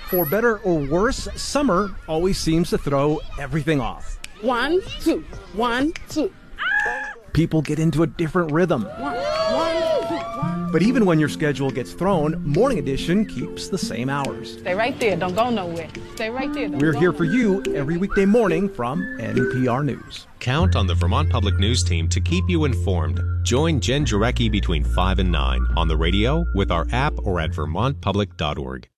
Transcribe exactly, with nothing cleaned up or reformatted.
For better or worse, summer always seems to throw everything off. One, two, one, two. People get into a different rhythm. One, one, two, one. But even when your schedule gets thrown, Morning Edition keeps the same hours. Stay right there. Don't go nowhere. Stay right there. Don't We're go here for nowhere. you every weekday morning from N P R News. Count on the Vermont Public News team to keep you informed. Join Jen Jarecki between five and nine on the radio, with our app, or at vermont public dot org.